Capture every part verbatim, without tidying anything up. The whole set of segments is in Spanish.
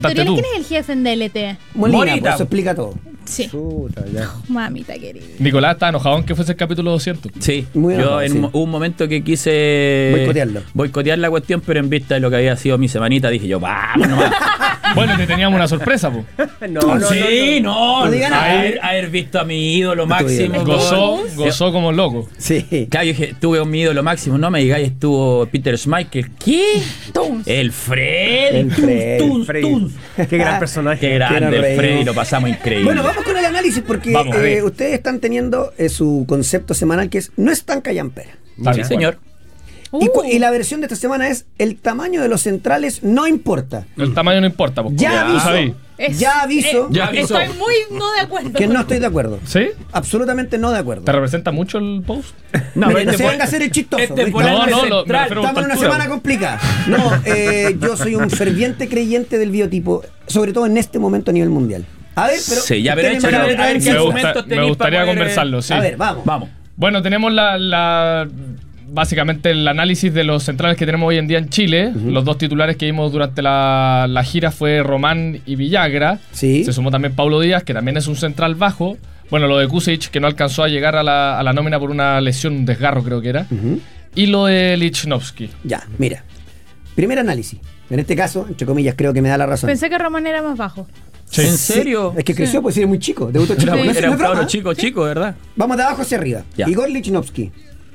¿Quién es el jefe en D L T? Molina, Morita. pues, eso explica todo. Sí. Puta, ya. Mamita querida. Nicolás estaba enojado en que fuese el capítulo doscientos. Sí, Muy yo enojado, en sí. un- hubo un momento que quise Boicotearlo. boicotear la cuestión, pero en vista de lo que había sido mi semanita, dije yo, vamos nomás. Bueno, te teníamos una sorpresa, po. No, no, sí, no, No digan nada. haber, haber visto a mi ídolo máximo. ídolo. Gozó, con- gozó como loco. Sí. Claro, yo dije, estuve un mi ídolo máximo, no me digáis, estuvo Peter Schmeichel. ¿Qué? El Freddy. El Freddy, Tuns, Freddy. tuns. Qué gran personaje. Qué Quiero grande el reír. Freddy, lo pasamos increíble. Bueno, vamos con el análisis porque Vamos, a ver. eh, ustedes están teniendo eh, su concepto semanal que es no es tan callampera. Tal Sí, cual. señor. Y, cu- Uh. y la versión de esta semana es el tamaño de los centrales no importa. El tamaño no importa, po. Ya Tú aviso. sabí. Es- Ya aviso Ya aviso. Estoy muy no de acuerdo. que no estoy de acuerdo. ¿Sí? Absolutamente no de acuerdo. ¿Te representa mucho el post? No, Mire, este no se fue- venga a hacer el chistoso. Este ¿viste? fue No, el no, lo- me central. refiero a Estamos en una altura. semana complicada. No, eh, yo soy un ferviente creyente del biotipo, sobre todo en este momento a nivel mundial. A ver, pero. Sí, ya, pero ustedes échale, me a ver, a ver traen qué Me, cifras. gusta- argumentos me tenéis gustaría para poder, eh, conversarlo, sí. A ver, vamos. Vamos. Bueno, tenemos la, la- básicamente el análisis de los centrales que tenemos hoy en día en Chile. Los dos titulares que vimos durante la, la gira fue Román y Villagra. Sí. Se sumó también Paulo Díaz, que también es un central bajo. Bueno, lo de Kusic, que no alcanzó a llegar a la, a la nómina por una lesión, un desgarro creo que era. Ujú. Y lo de Lichnowsky. Ya, mira. Primer análisis. En este caso, entre comillas, creo que me da la razón. Pensé que Román era más bajo. Sí. ¿En Sí, serio? es que creció, pues sí, es muy chico. Debutó chico. Era, No es- era no un es broma, cabro ¿eh? chico, chico, ¿verdad? Vamos de abajo hacia arriba. Ya. Igor Lichnowsky.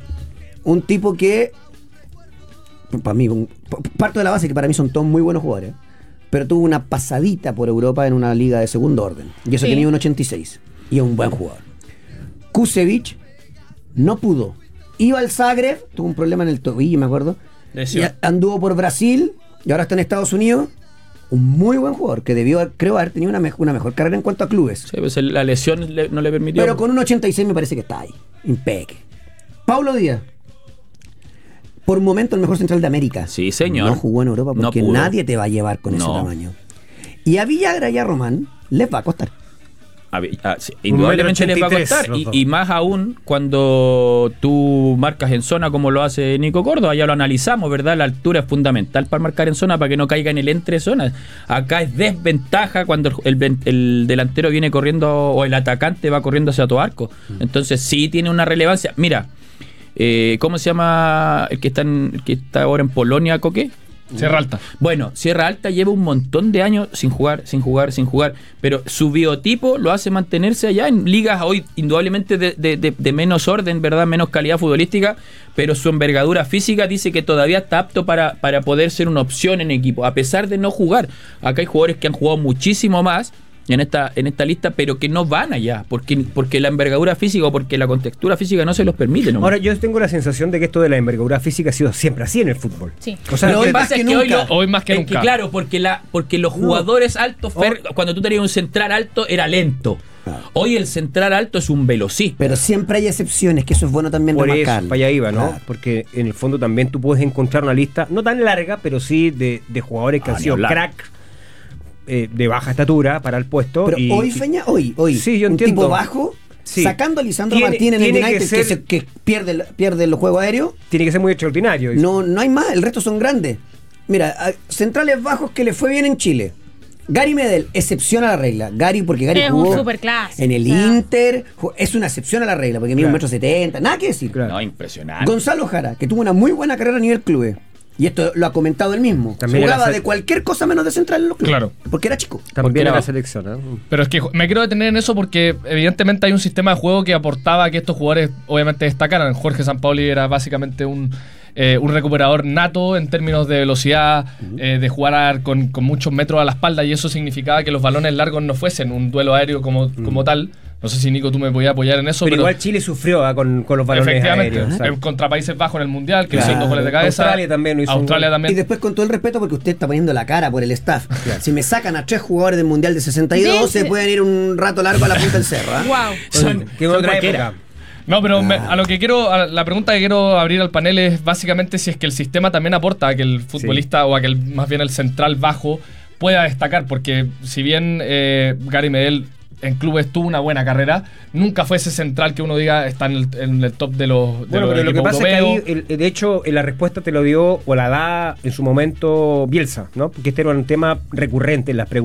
Un tipo que. Para mí, un- p- parto de la base que para mí son todos muy buenos jugadores. Pero tuvo una pasadita por Europa en una liga de segundo orden. Y eso Sí. tenía un ochenta y seis. Y es un buen jugador. Kusevich no pudo. Iba al Zagreb, tuvo un problema en el tobillo, me acuerdo. Y Lesión. a- anduvo por Brasil y ahora está en Estados Unidos. Un muy buen jugador que debió, creo, haber tenido una, mej- una mejor carrera en cuanto a clubes. Sí, pues el- la lesión le- no le permitió. Pero con un ochenta y seis me parece que está ahí. Impeque. Paulo Díaz. Por un momento el mejor central de América. Sí, señor. No jugó en Europa No porque pudo. nadie te va a llevar con ese No. tamaño. Y a Villagra y a Román les va a costar. A ver, ah, sí, indudablemente Un les va a metro ochenta y tres, costar. los Y, dos. y más aún cuando tú marcas en zona como lo hace Nico Córdoba. Ya lo analizamos, ¿verdad? La altura es fundamental para marcar en zona, para que no caiga en el entre zona. Acá es desventaja cuando el, el- el delantero viene corriendo o el atacante va corriendo hacia tu arco. Entonces sí tiene una relevancia. Mira, eh, ¿cómo se llama el que está, en- el que está ahora en Polonia, Coque? Sierra Alta. Bueno, Sierra Alta lleva un montón de años sin jugar, sin jugar, sin jugar, pero su biotipo lo hace mantenerse allá en ligas hoy indudablemente de, de- de- de menos orden, ¿verdad? Menos calidad futbolística, pero su envergadura física dice que todavía está apto para, para poder ser una opción en equipo, a pesar de no jugar. Acá hay jugadores que han jugado muchísimo más en esta, en esta lista, pero que no van allá, porque, porque la envergadura física o porque la contextura física no se los permite. nomás. Ahora, yo tengo la sensación de que esto de la envergadura física ha sido siempre así en el fútbol. Sí. O sea, Pero Lo que hoy más pasa que es que hoy, nunca. lo- Hoy más que es nunca. claro, porque, la, porque los jugadores altos, Fer, cuando tú tenías un central alto, era lento. Claro. Hoy el central alto es un velocista. Pero siempre hay excepciones, que eso es bueno también por eso, remarcarlo. para allá iba, ¿no? Claro. Porque en el fondo también tú puedes encontrar una lista, no tan larga, pero sí de, de jugadores que Ah, han ni sido hablar. crack eh, de baja estatura para el puesto. Pero y- hoy, Feña, hoy, hoy, Sí, yo un entiendo. tipo bajo, Sí. sacando a Lisandro Tiene- Martínez en el tiene que United, que, ser- se- que pierde, el- pierde los juegos aéreos, tiene que ser muy extraordinario. no, no hay más, el resto son grandes. Mira, a- centrales bajos que le fue bien en Chile. Gary Medel, excepción a la regla. Gary, porque Gary Es jugó un superclásico. en el O sea. Inter, ju- es una excepción a la regla, porque mide un Claro. metro setenta, nada que decir. Claro. No, impresionante. Gonzalo Jara, que tuvo una muy buena carrera a nivel clubes. Y esto lo ha comentado él mismo. También Jugaba era- de cualquier cosa menos de central en los clubes. Claro. Porque era chico. Porque También era en la bajo. selección. ¿eh? Pero es que me quiero detener en eso porque evidentemente hay un sistema de juego que aportaba a que estos jugadores obviamente destacaran. Jorge Sampaoli era básicamente un, eh, un recuperador nato en términos de velocidad, eh, de jugar a- con, con muchos metros a la espalda, y eso significaba que los balones largos no fuesen un duelo aéreo como, como tal. No sé si Nico tú me podías apoyar en eso, Pero, pero, igual Chile sufrió ah, con, con los balones efectivamente aéreos. eh, ¿sabes? contra Países Bajos en el Mundial, que hizo Claro. dos goles de cabeza. Australia también lo hizo un Australia gol. también. Y después, con todo el respeto, porque usted está poniendo la cara por el staff. Si me sacan a tres jugadores del Mundial de sesenta y dos, Del- se pueden ir un rato largo a la punta del cerro. ¿ah? Wow. Son, Que son otra cualquiera. época. No, pero me- a lo que quiero, a la pregunta que quiero abrir al panel es básicamente si es que el sistema también aporta a que el futbolista o a que el, más bien el central bajo pueda destacar, porque si bien eh, Gary Medel en clubes tuvo una buena carrera. Nunca fue ese central que uno diga está en el, en el top de los de Bueno, los pero lo que equipos pasa europeos. es que ahí, el- de hecho, la respuesta te lo dio o la da en su momento Bielsa, ¿no? Porque este era un tema recurrente en las preguntas.